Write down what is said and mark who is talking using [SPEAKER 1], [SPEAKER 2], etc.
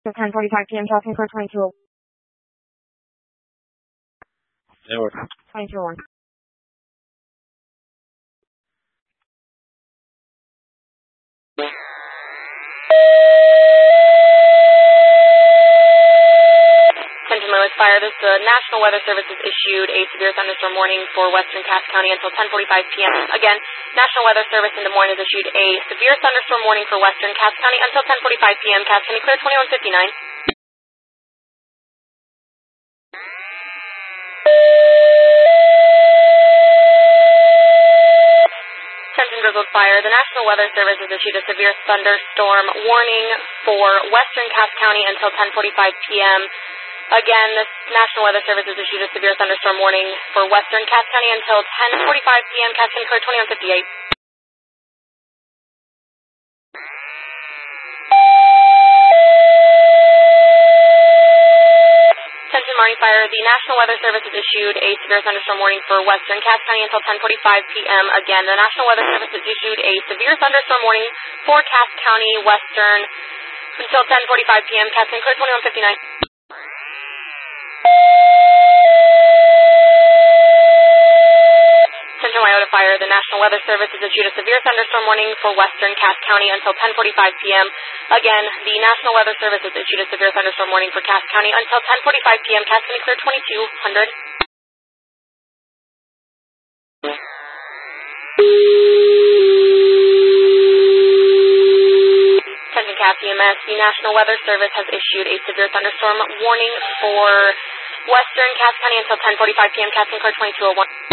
[SPEAKER 1] 10:45 p.m. Calvin Code 22.
[SPEAKER 2] Network.
[SPEAKER 1] 2201.
[SPEAKER 3] Fire. This National Weather Service has issued a severe thunderstorm warning for western Cass County until 10:45 p.m. Again, National Weather Service in Des Moines has issued a severe thunderstorm warning for western Cass County until 10:45 p.m. Cass County clear 2159. Grizzled Fire. The National Weather Service has issued a severe thunderstorm warning for western Cass County until 10:45 p.m. Again, this National Weather Service has issued a severe thunderstorm warning for western Cass County until 10:45 p.m. Cass County clear 2158. Attention Marnie Fire. The National Weather Service has issued a severe thunderstorm warning for western Cass County until 10:45 p.m. Again, the National Weather Service has issued a severe thunderstorm warning for Cass County western until 10:45 p.m. Cass County clear 2159. Attention Wyoto Fire. The National Weather Service has issued a severe thunderstorm warning for western Cass County until 10:45 p.m. Again, the National Weather Service has issued a severe thunderstorm warning for Cass County until 10:45 p.m. Cass County clear 2200. Attention Cass EMS. The National Weather Service has issued a severe thunderstorm warning for western Cass County until 10:45 p.m. Cass County clear 2201.